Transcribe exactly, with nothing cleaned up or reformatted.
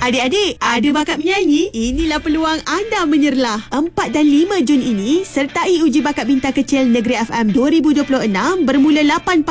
Adik-adik, ada bakat menyanyi? Inilah peluang anda menyerlah. empat dan lima Jun ini sertai uji bakat bintang kecil Negeri F M dua ribu dua puluh enam bermula lapan